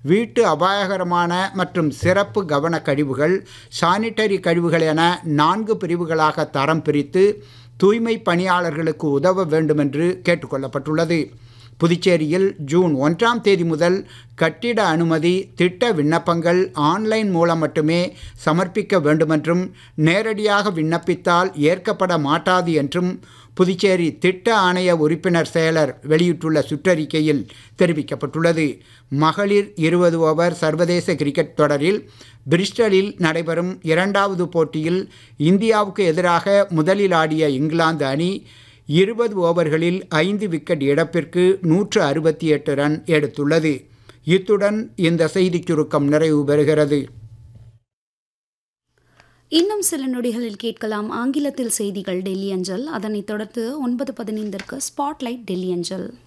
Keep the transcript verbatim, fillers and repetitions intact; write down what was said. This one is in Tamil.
வீட்டு அபாயகரமான மற்றும் சிறப்பு கவன கழிவுகள், சானிட்டரி கழிவுகள் என நான்கு பிரிவுகளாக தரம் பிரித்து தூய்மை பணியாளர்களுக்கு உதவ வேண்டும் என்று கேட்டுக்கொள்ளப்பட்டுள்ளது. புதுச்சேரியில் ஜூன் ஒன்றாம் தேதி முதல் கட்டிட அனுமதி திட்ட விண்ணப்பங்கள் ஆன்லைன் மூலம் மட்டுமே சமர்ப்பிக்க வேண்டுமென்றும், நேரடியாக விண்ணப்பித்தால் ஏற்கப்பட மாட்டாது என்றும் புதுச்சேரி திட்ட ஆணைய உறுப்பினர் செயலர் வெளியிட்டுள்ள சுற்றறிக்கையில் தெரிவிக்கப்பட்டுள்ளது. மகளிர் இருபது ஓவர் சர்வதேச கிரிக்கெட் தொடரில் பிரிஸ்டலில் நடைபெறும் இரண்டாவது போட்டியில் இந்தியாவுக்கு எதிராக முதலில் ஆடிய இங்கிலாந்து அணி இருபது ஓவர்களில் ஐந்து விக்கெட் இழப்பிற்கு நூற்று அறுபத்தி எட்டு ரன் எடுத்துள்ளது. இத்துடன் இந்த செய்திச் சுருக்கம் நிறைவு பெறுகிறது. இன்னும் சில நொடிகளில் கேட்கலாம் ஆங்கிலத்தில் செய்திகள் டெல்லி அஞ்சல். அதனைத் தொடர்ந்து ஒன்பது பதினைந்திற்கு ஸ்பாட்லைட் டெல்லி அஞ்சல்.